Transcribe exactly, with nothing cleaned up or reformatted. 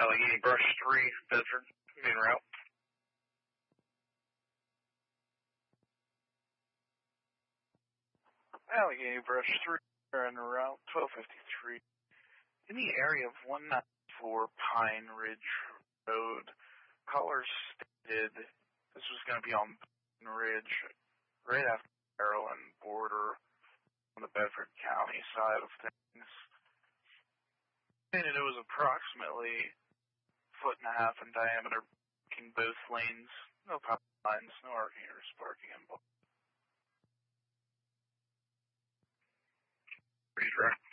Allegheny Brush three, Bedford, main route. Allegheny Brush three, en route twelve fifty-three. In the area of one ninety-four Pine Ridge Road, caller stated this was going to be on Pine Ridge, right after the Maryland border on the Bedford County side of things. Stated it was approximately a foot and a half in diameter, blocking both lanes, no power lines, no arcing or sparking involved. Freeze,